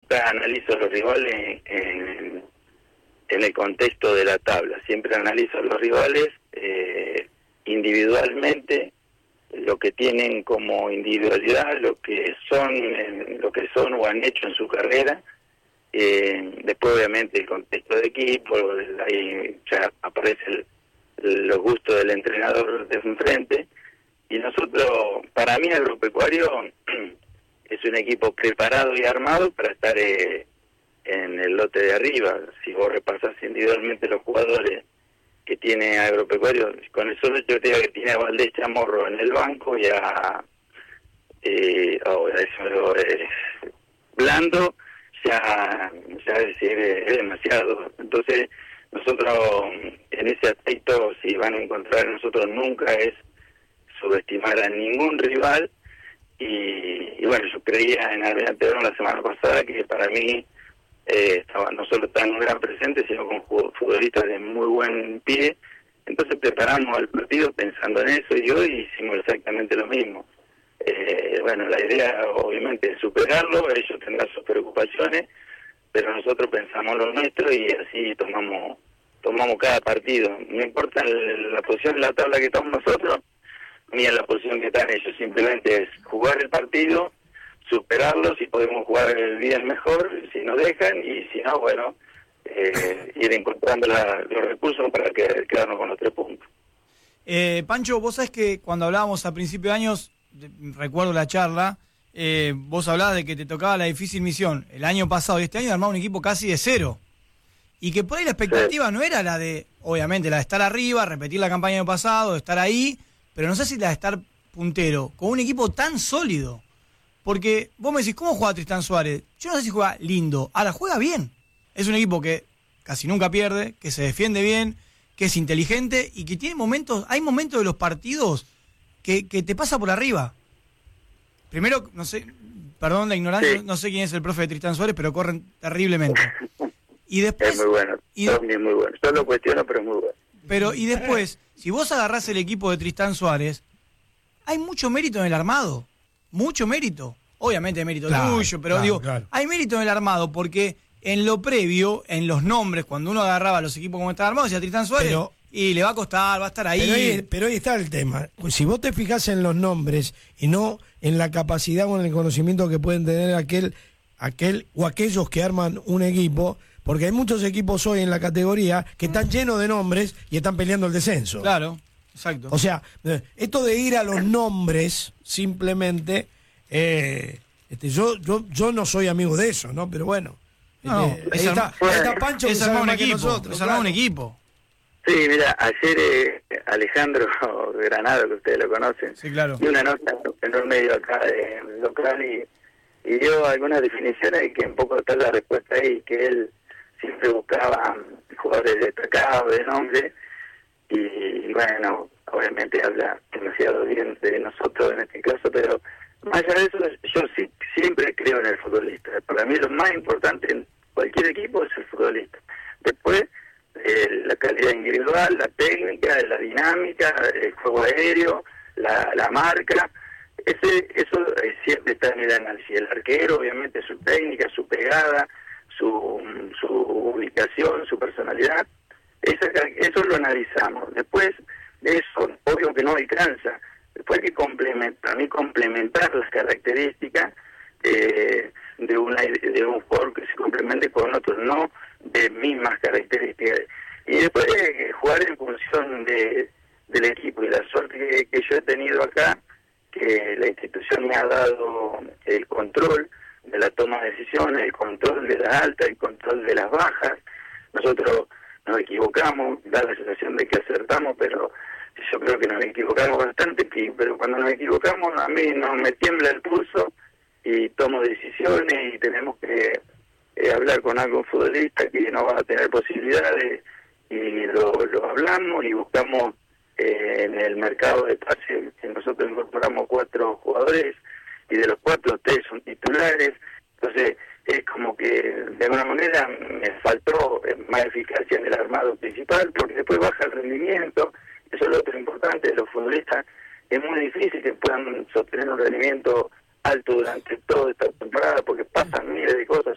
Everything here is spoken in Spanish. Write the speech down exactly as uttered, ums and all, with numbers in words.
nunca analizo los rivales en, en el contexto de la tabla. Siempre analizo los rivales eh, individualmente, lo que tienen como individualidad, lo que son, lo que son o han hecho en su carrera. Eh, después obviamente el contexto de equipo, ahí ya aparece el, los gustos del entrenador de enfrente. Y nosotros, para mí Agropecuario es un equipo preparado y armado para estar eh, en el lote de arriba. Si vos repasás individualmente los jugadores que tiene Agropecuario, con el solo hecho que tiene a Valdés Chamorro en el banco y a eh, oh, eso, eh, Blando, ya, ya es, es demasiado. Entonces nosotros en ese aspecto, si van a encontrar en nosotros, nunca es subestimar a ningún rival. Y, y bueno, yo creía en Almirante Brown la semana pasada que para mí eh, estaba, no solo estaba en un gran presente, sino con futbolistas de muy buen pie. Entonces preparamos el partido pensando en eso, y hoy hicimos exactamente lo mismo. Eh, bueno, la idea obviamente es superarlo, ellos tendrán sus preocupaciones, pero nosotros pensamos lo nuestro y así tomamos tomamos cada partido. No importa el, la posición de la tabla que estamos nosotros, ni en la posición que están ellos, simplemente es jugar el partido, superarlo, si podemos jugar el día mejor, si nos dejan, y si no, bueno, eh, ir encontrando la, los recursos para que, quedarnos con los tres puntos. Eh, Pancho, vos sabés que cuando hablábamos a principios de años, recuerdo la charla, eh, vos hablabas de que te tocaba la difícil misión el año pasado y este año de armar un equipo casi de cero. Y que por ahí la expectativa sí. no era la de, obviamente, la de estar arriba, repetir la campaña del año pasado, de estar ahí, pero no sé si la de estar puntero, con un equipo tan sólido. Porque vos me decís, ¿cómo juega Tristán Suárez? Yo no sé si juega lindo, ahora juega bien. Es un equipo que casi nunca pierde, que se defiende bien, que es inteligente y que tiene momentos, hay momentos de los partidos que, que te pasa por arriba. Primero, no sé, perdón la ignorancia, sí. no sé quién es el profe de Tristán Suárez, pero corren terriblemente. Y después, es muy bueno, y de, es muy bueno. Yo lo cuestiono, pero es muy bueno. Pero, y después, si vos agarrás el equipo de Tristán Suárez, hay mucho mérito en el armado. Mucho mérito. Obviamente hay mérito claro, tuyo, pero claro, digo, claro. hay mérito en el armado porque en lo previo, en los nombres, cuando uno agarraba los equipos como estaban armados, decía Tristán Suárez, pero, y le va a costar, va a estar ahí. Pero ahí, pero ahí está el tema. Pues si vos te fijás en los nombres y no en la capacidad o en el conocimiento que pueden tener aquel, aquel o aquellos que arman un equipo, porque hay muchos equipos hoy en la categoría que están llenos de nombres y están peleando el descenso. Claro, exacto. O sea, esto de ir a los nombres simplemente, eh, este, yo, yo, yo no soy amigo de eso, ¿no? Pero bueno. No, este, ahí está, ahí está Pancho, es que sabe un más que equipo, nosotros. es claro. un equipo. Sí, mira, ayer eh, Alejandro Granado, que ustedes lo conocen, sí, claro. dio una nota en un medio acá de local y, y dio algunas definiciones y que un poco está la respuesta ahí, que él siempre buscaba jugadores destacados, de nombre, y, y bueno, obviamente habla demasiado bien de nosotros en este caso, pero más allá de eso, yo sí, siempre creo en el futbolista. Para mí lo más importante en cualquier equipo es el futbolista. Después, eh, la calidad individual, la técnica, la dinámica, el juego aéreo, la, la marca, ese eso eh, siempre está en el análisis. El arquero, obviamente, su técnica, su pegada, su, su ubicación, su personalidad, esa, eso lo analizamos. Después de eso, obvio que no alcanza. Después hay que complementar, y complementar las características eh, de, una, de un jugador que se complemente con otro, no de mismas características. Y después eh, jugar en función de, del equipo. Y la suerte que, que yo he tenido acá, que la institución me ha dado el control de la toma de decisiones, el control de las altas, el control de las bajas. Nosotros nos equivocamos, da la sensación de que acertamos, pero yo creo que nos equivocamos bastante, pero cuando nos equivocamos a mí no me tiembla el pulso y tomo decisiones y tenemos que eh, hablar con algún futbolista que no va a tener posibilidades y lo, lo hablamos y buscamos eh, en el mercado de pase, que nosotros incorporamos cuatro jugadores y de los cuatro tres son titulares, entonces es como que de alguna manera me faltó más eficacia en el armado principal porque después baja el rendimiento. Eso es lo otro importante de los futbolistas. Es muy difícil que puedan sostener un rendimiento alto durante toda esta temporada porque pasan miles de cosas